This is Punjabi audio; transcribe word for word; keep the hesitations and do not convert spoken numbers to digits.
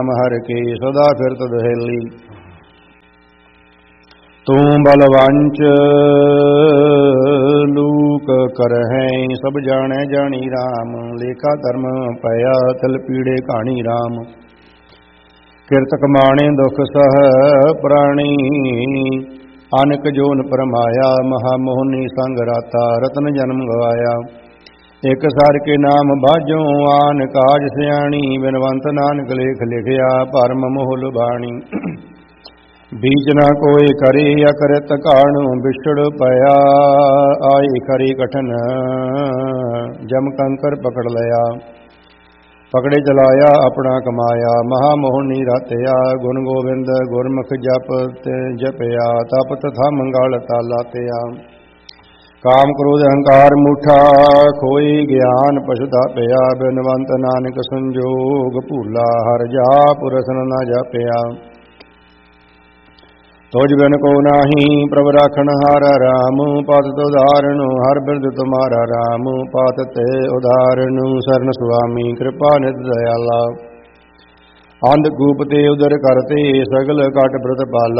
ਹਰ ਕੇ ਸਦਾ ਫਿਰਤ ਦਹੇਲੀ। ਤੂੰ ਬਲਵੰਚ ਲੂਕ ਕਰਹਿ ਸਭ ਜਾਣੈ ਜਾਣੀ ਰਾਮ। ਲੇਖਾ ਧਰਮ ਪਿਆ ਤਿਲ ਪੀੜੇ ਕਹਾਣੀ ਰਾਮ। ਕਿਰਤ ਕਮਾਣੇ ਦੁਖ ਸਹ ਪ੍ਰਾਣੀ ਅਨਕ ਜੋਨ ਪਰਮਾਇਆ। ਮਹਾ ਮੋਹਨੀ ਸੰਗ ਰਾਤਾ ਰਤਨ ਜਨਮ ਗਵਾਇਆ। ਇਕ ਸਰ ਕੇ ਨਾਮ ਬਾਝੋਂ ਆਨ ਕਾਜ ਸਿਆਣੀ। ਬਿਨਵੰਤ ਨਾਨਕ ਲੇਖ ਲਿਖਿਆ ਭਰਮ ਮੋਹ ਲੁਭਾਣੀ। ਬੀਜ ਨਾ ਕੋਇ ਕਰੇ ਅਕਰਤ ਕਾਣੂ ਵਿਛੜ ਪਿਆ। ਆਏ ਖਰੀ ਕਠਨ ਜਮ ਕੰਕਰ ਪਕੜ ਲਿਆ। ਪਕੜੇ ਚਲਾਇਆ ਆਪਣਾ ਕਮਾਇਆ। ਮਹਾ ਮੋਹਨੀ ਰਾਤਿਆ ਗੁਣ ਗੋਬਿੰਦ ਗੁਰਮੁਖ ਜਪ ਤੇ ਜਪਿਆ। ਤਪ ਤਥਾ ਮੰਗਲ ਤਾਲਾ ਤਿਆ। ਕਾਮ ਕ੍ਰੋਧ ਅਹੰਕਾਰ ਮੂਠਾ ਖੋਈ ਗਿਆਨ ਪਛੁਤਾ ਪਿਆ। ਬਿਨਵੰਤ ਨਾਨਕ ਸੰਜੋਗ ਭੂਲਾ ਹਰ ਜਾਪ ਰਸਨ ਨਾ ਜਾਪਿਆ। ਤੁਝ ਬਿਨ ਕੋ ਨਾਹੀ ਪ੍ਰਭ ਰਾਖਣ ਹਾਰ ਰਾਮ। ਪਤ ਉਦਾਹਰਨ ਹਰ ਬਿਰਦ ਤੁਮਾਰਾ ਰਾਮ। ਪਤ ਤੇ ਉਦਾਹਰਨ ਸਰਨ ਸੁਆਮੀ ਕਿਰਪਾ ਨਿਤ ਦਇਆਲਾ। ਅੰਧ ਕੂਪ ਤੇ ਉਦਰ ਕਰਤੇ ਸਗਲ ਘਟ ਬ੍ਰਤ ਪਾਲਾ।